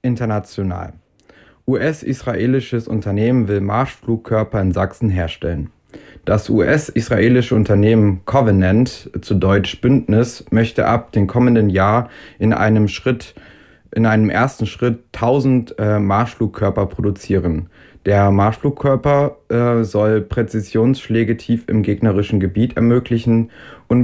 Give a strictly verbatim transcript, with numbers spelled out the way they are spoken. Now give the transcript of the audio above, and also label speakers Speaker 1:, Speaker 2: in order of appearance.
Speaker 1: International. U S-israelisches Unternehmen will Marschflugkörper in Sachsen herstellen. Das U S-israelische Unternehmen Covenant, zu Deutsch Bündnis, möchte ab dem kommenden Jahr in einem Schritt, in einem ersten Schritt tausend äh, Marschflugkörper produzieren. Der Marschflugkörper äh, soll Präzisionsschläge tief im gegnerischen Gebiet ermöglichen und